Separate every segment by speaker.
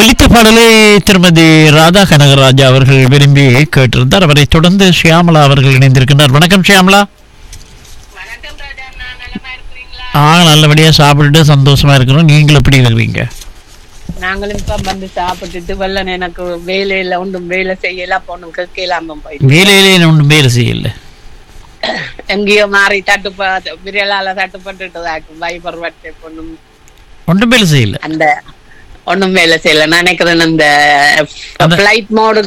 Speaker 1: ஒலித்த பாடலை திருமதி ராதா கனகராஜா அவர்கள் விரும்பி கேட்டிருந்தார். அவரை தொடர்ந்து ஷியாமலா அவர்கள் இணைந்திருக்கின்றார். வணக்கம் ஷியாமலா. நல்லபடியா சாப்பிட்டுட்டு சந்தோஷமா இருக்கிறோம். நீங்களும் எப்படி இருக்கிறீங்க?
Speaker 2: நாங்களும் இப்ப வந்து சாப்பிட்டுட்டு வெள்ளம் எனக்கு வேலையில ஒன்றும் வேலை செய்யலாம் பொண்ணும் கேட்கலாம போயிட்டு
Speaker 1: வேலையில ஒன்றும் வேலை செய்யல,
Speaker 2: எங்கேயோ மாறி விரலால தட்டுப்பட்டுட்டு வைபர் வட்டை பொண்ணும்
Speaker 1: ஒன்றும் வேலை செய்யல.
Speaker 2: அந்த ஒன்னும் வேலை செய்யல. நான் நினைக்கிறேன் அந்த பிளைட் மோடு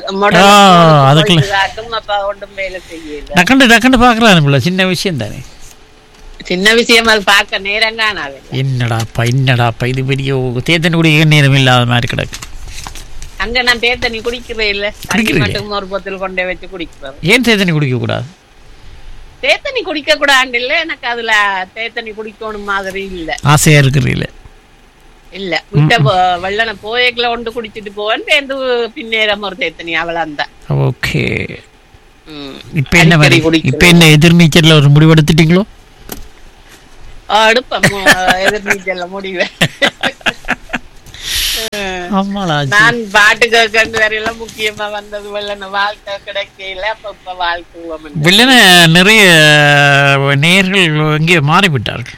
Speaker 2: அப்ப ஒன்றும் வேலை செய்யல.
Speaker 1: டக்குன்னு பாக்கலாம். சின்ன விஷயம் தானே,
Speaker 2: சின்ன விஷயம். அது பார்க்க நேரம் காணாது.
Speaker 1: என்னடாப்பா இது பெரிய தேத்தனி குடிக்க நேரம் இல்லாத மாதிரி கிடக்கு.
Speaker 2: அங்க நான் தேத்தனி குடிக்கிறே இல்ல, மட்டும் ஒரு பொத்தில் கொண்டே வச்சு குடிக்கிறேன்.
Speaker 1: ஏன் தேத்தனி குடிக்க கூடாது?
Speaker 2: தேத்தனி குடிக்க கூடாது இல்ல, எனக்கு அதுல தேத்தனி குடிக்கணும் மாதிரி இல்ல,
Speaker 1: ஆசையா இருக்கிறீங்கள
Speaker 2: இல்ல. விட்ட வெள்ளன போயக்குள்ள ஒன்று குடிச்சிட்டு போவேன், பேருந்து பின்னேறம் ஒரு தேத்தனி அவ்வளவுதான். ஓகே.
Speaker 1: இப்ப என்ன எதிர்நீச்சல்ல ஒரு முடிவெடுத்துட்டீங்களோ?
Speaker 2: அடுப்பம் எதிர்நீச்சல்ல முடிவேன். நான் பாட்டு கேட்கறது வரையெல்லாம் முக்கியமா வந்தது வெள்ளன வாழ்க்கை கிடைக்கல. அப்ப வாழ்க்கை
Speaker 1: வெள்ளன நிறைய நேர்கள் இங்கே மாறிவிட்டார்கள்.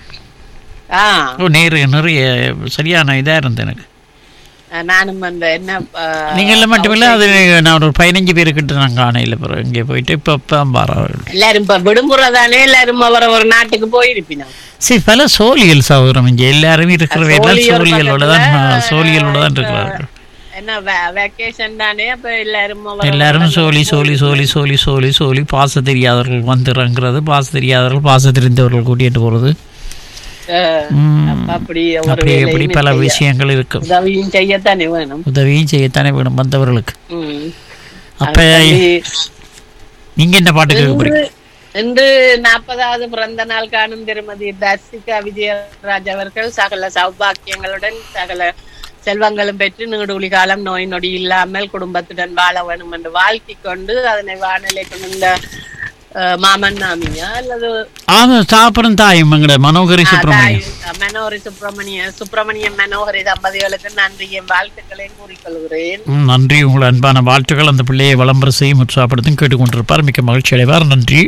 Speaker 1: நிறைய சரியான இதா இருந்தது எனக்கு.
Speaker 2: நானும் அந்த என்ன
Speaker 1: நீங்க எல்லாம் மட்டுமில்ல, அது நான் ஒரு 15 பேருக்கிட்ட நான் காணையில பிறகு இங்கே போயிட்டு இப்ப
Speaker 2: எல்லாரும் இப்ப விடுமுறை தானே, எல்லாரும் ஒரு நாட்டுக்கு போயிருப்பினா.
Speaker 1: சரி, பல சோழியல் சகோதரம் இங்க எல்லாரும் இருக்கிற சோழிகளோட தான் இருக்கிறார்கள்.
Speaker 2: என்ன வெக்கேஷன் தானே, அப்ப
Speaker 1: எல்லாரும் சோழி பாச தெரியாதவர்கள் வந்து இறங்குறது, பாச தெரியாதவர்கள் பாச தெரிந்தவர்கள் கூட்டிட்டு போறது, அப்படி பல விஷயங்கள் இருக்கு.
Speaker 2: உதவியும்
Speaker 1: செய்யத்தானே வேணும் வந்தவர்களுக்கு. அப்ப நீங்க என்ன பாட்டு கேட்க போறீங்க?
Speaker 2: இன்று 40வது பிறந்த நாள் காணும் திருமதி தர்சிகா விஜயராஜ் அவர்கள் சகல சௌபாக்கியங்களுடன் சகல செல்வங்களும் பெற்று நீடூழி காலம் நோய் நொடி இல்லாமல் குடும்பத்துடன் வாழ வேணும் என்று வாழ்த்தி கொண்டு அதனை வானிலை கொண்ட மாமன் நாமியா அல்லது
Speaker 1: சாப்பிடும் தாயும் மனோகரி
Speaker 2: சுப்பிரமணியம் மனோகரி தம்பதிகளுக்கு நன்றியும் வாழ்த்துக்களையும் கூறிக்கொள்கிறேன்.
Speaker 1: நன்றி, உங்கள் அன்பான வாழ்த்துக்கள் அந்த பிள்ளையை விளம்பர செய்யும் உற்சாகப்படுத்தும் கேட்டுக்கொண்டிருப்பார். மிக்க மகிழ்ச்சி அடைவார். நன்றி.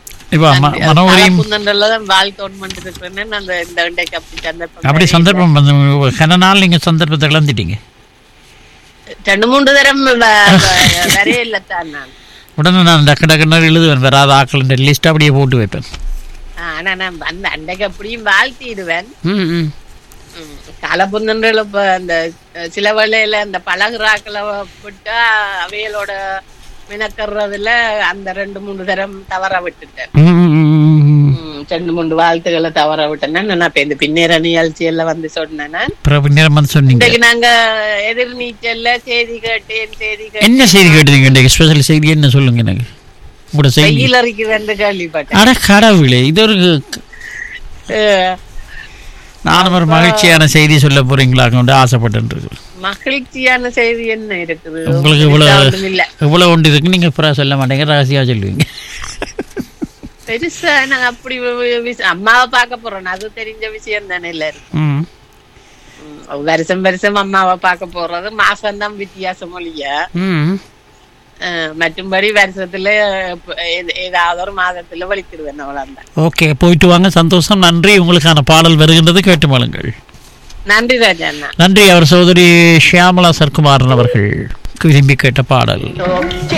Speaker 1: அப்படி சந்தர்ப்பம் கன நாள் நீங்க சந்தர்ப்பத்தை இழந்துட்டீங்க.
Speaker 2: 2-3 தரம் வரையில்தான். நான்
Speaker 1: உடனே நான் டக்கு எழுதுவேன், வராத ஆக்கள் லிஸ்ட் அப்படியே போட்டு வைப்பேன்.
Speaker 2: ஆனா நான் அந்த அன்றைக்கு அப்படியும் வாழ்த்திடுவேன். காலப்புந்தன்ல அந்த சில வேளையில அந்த பழகுறாக்களை விட்டா அவைகளோட மினக்கறதுல அந்த 2-3 தரம் தவற விட்டுட்டேன். 2-3 வாழ்த்துக்களை தவற விட்டேன்னா நான் இந்த பின்னேற நிகழ்ச்சி எல்லாம் வந்து சொன்னேன். நாங்க எதிர்நீச்சல்ல செய்தி கேட்டேன்.
Speaker 1: என்ன செய்தி கேட்டீங்க? ஸ்பெஷல் செய்தி என்ன சொல்லுங்க எனக்கு. உங்களோட செய்தி
Speaker 2: வந்து கேள்விப்பட்டேன்.
Speaker 1: அட கடவுளே, இது ஒரு நானும் ஒரு மகிழ்ச்சியான செய்தி சொல்ல போறீங்களா ஆசைப்பட்டு.
Speaker 2: மகிழ்ச்சியான செய்தி என்ன இருக்குது
Speaker 1: உங்களுக்கு? இவ்வளவு ஒன்று இருக்கு, நீங்க புறா சொல்ல மாட்டேங்க, ரகசியா சொல்லுவீங்க.
Speaker 2: பெருசா நாங்க அப்படி அம்மாவை பார்க்க போறோம், அது தெரிஞ்ச விஷயம் தானே எல்லாரும். வருஷம் அம்மாவை பார்க்க போறது மாசம்தான் வித்தியாசம் இல்லையா. மற்றும்படி வருஷத்துல ஏதாவது ஒரு மாதத்துல வலிக்கிடுவேன், அவ்வளவுதான்.
Speaker 1: ஓகே, போயிட்டு வாங்க. சந்தோஷம். நன்றி. உங்களுக்கான பாடல் வருகின்றது, கேட்டு மாளுங்கள்.
Speaker 2: நன்றி ராஜா.
Speaker 1: நன்றி. அவர் சகோதரி ஷியாமலா சர்க்குமாரன் அவர்கள் விரும்பி கேட்ட பாடல்.